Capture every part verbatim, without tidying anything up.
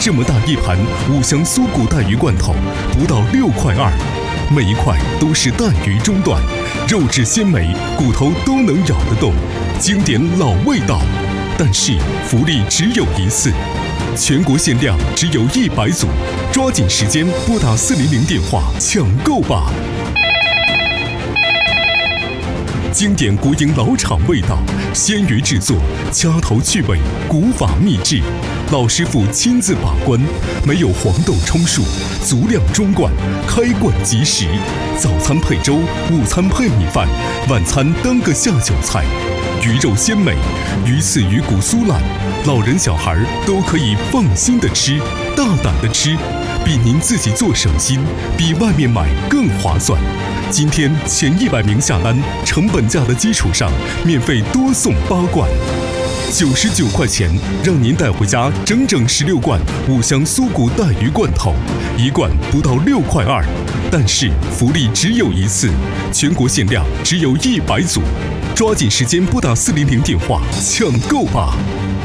这么大一盘五香酥骨带鱼罐头，不到六块二，每一块都是带鱼中段，肉质鲜美，骨头都能咬得动，经典老味道。但是福利只有一次，全国限量只有一百组，抓紧时间拨打四零零电话抢购吧！经典国营老厂味道，鲜鱼制作，掐头去尾，古法秘制，老师傅亲自把关，没有黄豆充数，足量中罐，开罐即食。早餐配粥，午餐配米饭，晚餐当个下酒菜。鱼肉鲜美，鱼刺鱼骨酥烂，老人小孩都可以放心的吃，大胆的吃，比您自己做省心，比外面买更划算。今天前一百名下单，成本价的基础上，免费多送八罐，九十九块钱，让您带回家整整十六罐五香酥骨带鱼罐头，一罐不到六块二。但是福利只有一次，全国限量只有一百组，抓紧时间拨打四零零电话抢购吧！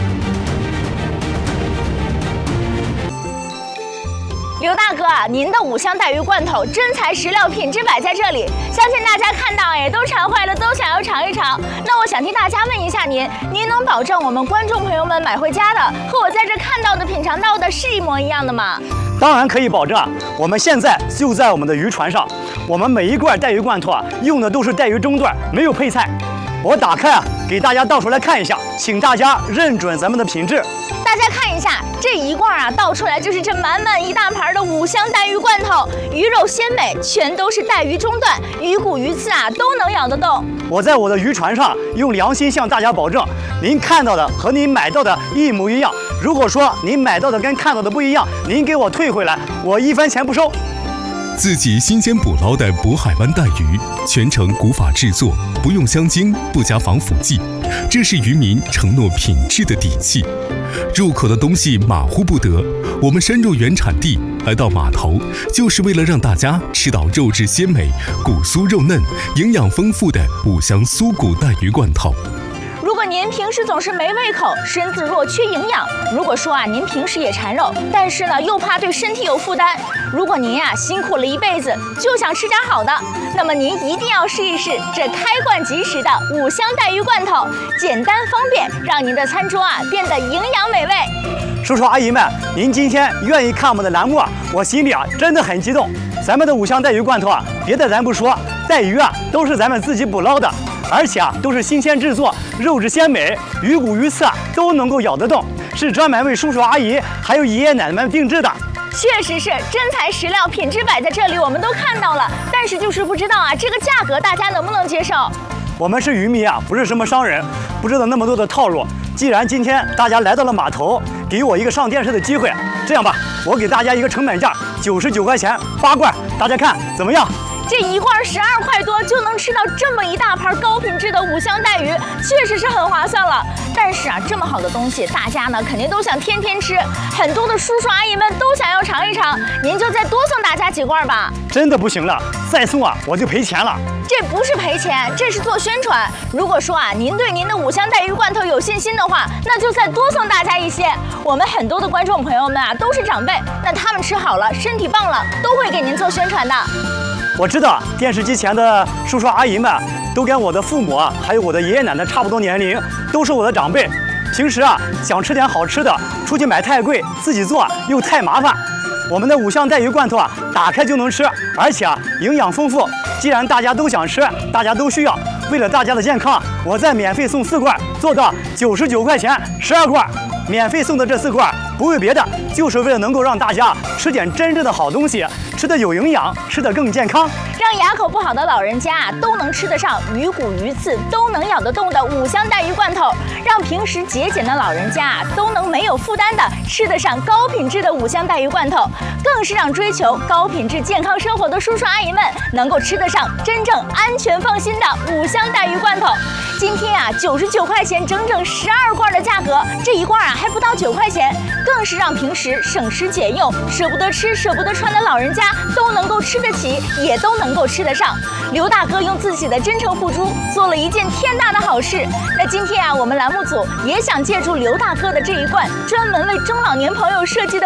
刘大哥，您的五香带鱼罐头真材实料，品质摆在这里，相信大家看到也都馋坏了，都想要尝一尝。那我想替大家问一下您，您能保证我们观众朋友们买回家的和我在这看到的、品尝到的是一模一样的吗？ 当然可以保证啊！我们现在就在我们的渔船上，我们每一罐带鱼罐头啊，用的都是带鱼中段，没有配菜。我打开啊，给大家倒出来看一下，请大家认准咱们的品质。 大家看一下，这一罐啊倒出来就是这满满一大盘的五香带鱼罐头，鱼肉鲜美，全都是带鱼中段，鱼骨鱼刺啊都能咬得动。 我在我的渔船上用良心向大家保证，您看到的和您买到的一模一样。如果说您买到的跟看到的不一样，您给我退回来，我一分钱不收。 自己新鲜捕捞的渤海湾带鱼，全程古法制作，不用香精，不加防腐剂，这是渔民承诺品质的底气。入口的东西马虎不得，我们深入原产地，来到码头，就是为了让大家吃到肉质鲜美、骨酥肉嫩、营养丰富的五香酥骨带鱼罐头。 如果您平时总是没胃口，身子弱缺营养，如果说啊您平时也馋肉，但是呢又怕对身体有负担，如果您呀、啊、辛苦了一辈子就想吃点好的，那么您一定要试一试这开罐即食的五香带鱼罐头，简单方便，让您的餐桌啊变得营养美味。 叔叔阿姨们，您今天愿意看我们的栏目啊，我心里啊真的很激动。咱们的五香带鱼罐头啊，别的咱不说，带鱼啊都是咱们自己捕捞的，而且啊都是新鲜制作，肉质鲜美，鱼骨鱼刺啊都能够咬得动，是专门为叔叔阿姨还有爷爷奶奶们定制的。 确实是真材实料，品质摆在这里，我们都看到了，但是就是不知道啊这个价格大家能不能接受？ 我们是渔民啊，不是什么商人，不知道那么多的套路。既然今天大家来到了码头，给我一个上电视的机会，这样吧，我给大家一个成本价，九十九块钱八罐，大家看怎么样？ 这一罐十二块多就能吃到这么一大盘高品质的五香带鱼，确实是很划算了。但是啊，这么好的东西，大家呢肯定都想天天吃，很多的叔叔阿姨们都想要尝一尝，您就再多送大家几罐吧。 真的不行了，再送啊我就赔钱了。 这不是赔钱，这是做宣传。如果说啊您对您的五香带鱼罐头有信心的话，那就再多送大家一些。我们很多的观众朋友们啊都是长辈，那他们吃好了，身体棒了，都会给您做宣传的。 我知道电视机前的叔叔阿姨们都跟我的父母啊，还有我的爷爷奶奶差不多年龄，都是我的长辈。平时啊想吃点好吃的，出去买太贵，自己做又太麻烦。我们的五香带鱼罐头啊，打开就能吃，而且啊营养丰富。既然大家都想吃，大家都需要，为了大家的健康，我再免费送四罐，做到九十九块钱十二罐。免费送的这四罐，不为别的，就是为了能够让大家吃点真正的好东西，吃的有营养，吃的更健康， 让牙口不好的老人家啊都能吃得上鱼骨鱼刺都能咬得动的五香带鱼罐头，让平时节俭的老人家啊都能没有负担的吃得上高品质的五香带鱼罐头，更是让追求高品质健康生活的叔叔阿姨们能够吃得上真正安全放心的五香带鱼罐头。今天啊九十九块钱整整十二罐的价格，这一罐啊还不到九块钱，更是让平时省吃俭用、舍不得吃、舍不得穿的老人家都能够吃得起，也都能够吃得上。刘大哥用自己的真诚付出，做了一件天大的好事。那今天啊，我们栏目组也想借助刘大哥的这一罐专门为中老年朋友设计的